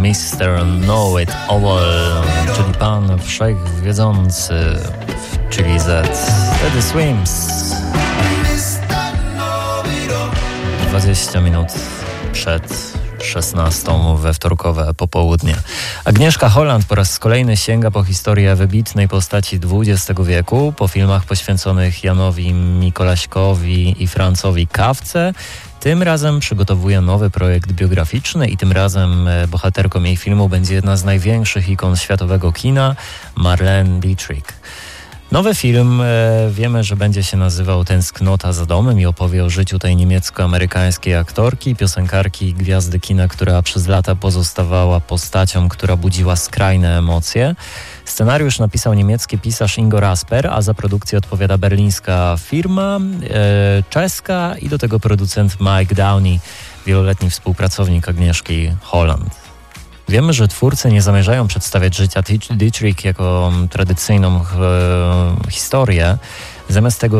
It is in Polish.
Mr. Know-It-All, czyli pan wszechwiedzący, czyli Z. Teddy Swims. 20 minut przed 16 we wtorkowe popołudnie. Agnieszka Holland po raz kolejny sięga po historię wybitnej postaci XX wieku, po filmach poświęconych Janowi Mikolaśkowi i Francowi Kafce. Tym razem przygotowuje nowy projekt biograficzny i tym razem bohaterką jej filmu będzie jedna z największych ikon światowego kina, Marlene Dietrich. Nowy film wiemy, że będzie się nazywał Tęsknota za domem i opowie o życiu tej niemiecko-amerykańskiej aktorki, piosenkarki i gwiazdy kina, która przez lata pozostawała postacią, która budziła skrajne emocje. Scenariusz napisał niemiecki pisarz Ingo Rasper, a za produkcję odpowiada berlińska firma, czeska i do tego producent Mike Downey, wieloletni współpracownik Agnieszki Holland. Wiemy, że twórcy nie zamierzają przedstawiać życia Dietrich jako tradycyjną historię. Zamiast tego